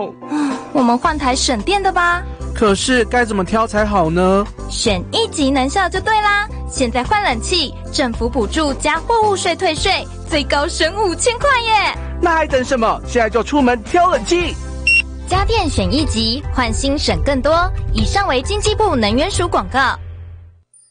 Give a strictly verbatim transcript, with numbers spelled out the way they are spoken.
用。 我们换台省电的吧。 可是该怎么挑才好呢？ 选一级能效就对啦。现在换冷气，政府补助加货物税退税，最高省五千块耶！ 那还等什么？现在就出门挑冷气。 家电选一级，换新省更多。以上为经济部能源署广告。